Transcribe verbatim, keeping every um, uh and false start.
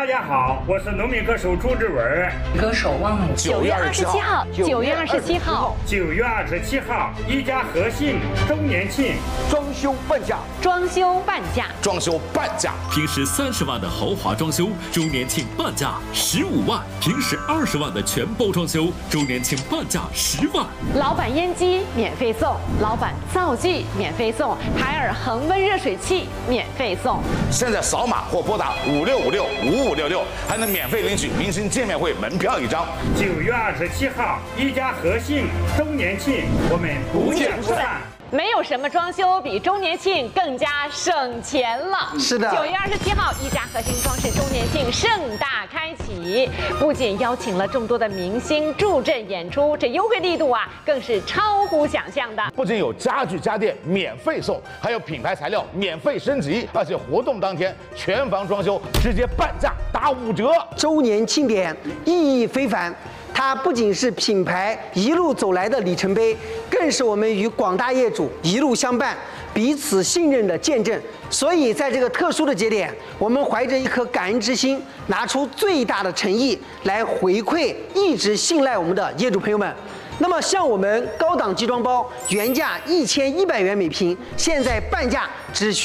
大家好，我是农民歌手朱志文。 歌手汪某。 九月二十七号，九月二十七号， 九月二十七号，一家和信周年庆， 装修半价， 装修半价， 装修半价。 平时三十万的豪华装修，周年庆半价十五万；平时二十万的全包装修，周年庆半价十万。 老板烟机免费送，老板灶具免费送，海尔恒温热水器免费送。 现在扫码或拨打五六五六五五六六，还能免费领取明星见面会门票一张。 九月二十七号，一家和信周年庆，我们不见不散。 没有什么装修比周年庆更加省钱了。 是的， 九月二十七号，一家核心装饰周年庆盛大开启，不仅邀请了众多的明星助阵演出，这优惠力度啊，更是超乎想象的。 不仅有家具家电免费送，还有品牌材料免费升级，而且活动当天全房装修直接半价打五折。 周年庆典意义非凡。它不仅是品牌一路走来的里程碑，更是我们与广大业主一路相伴、彼此信任的见证。所以，在这个特殊的节点，我们怀着一颗感恩之心，拿出最大的诚意来回馈一直信赖我们的业主朋友们。那么，像我们高档集装包原价一千一百元每平，现在半价只需